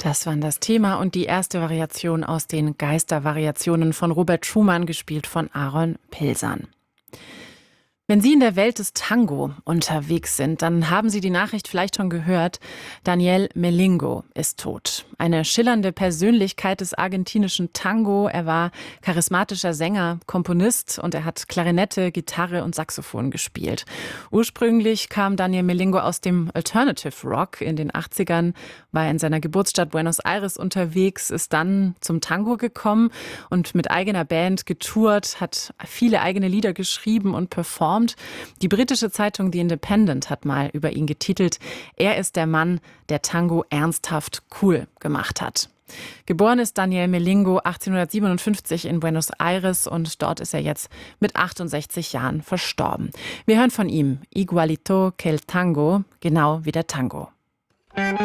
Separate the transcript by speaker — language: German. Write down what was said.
Speaker 1: Das waren das Thema und die erste Variation aus den Geistervariationen von Robert Schumann, gespielt von Aaron Pilsan. Wenn Sie in der Welt des Tango unterwegs sind, dann haben Sie die Nachricht vielleicht schon gehört. Daniel Melingo ist tot. Eine schillernde Persönlichkeit des argentinischen Tango. Er war charismatischer Sänger, Komponist und er hat Klarinette, Gitarre und Saxophon gespielt. Ursprünglich kam Daniel Melingo aus dem Alternative Rock. In den 80ern war er in seiner Geburtsstadt Buenos Aires unterwegs, ist dann zum Tango gekommen und mit eigener Band getourt, hat viele eigene Lieder geschrieben und performt. Die britische Zeitung The Independent hat mal über ihn getitelt: Er ist der Mann, der Tango ernsthaft cool gemacht hat. Geboren ist Daniel Melingo 1857 in Buenos Aires und dort ist er jetzt mit 68 Jahren verstorben. Wir hören von ihm Igualito que el Tango, genau wie der Tango.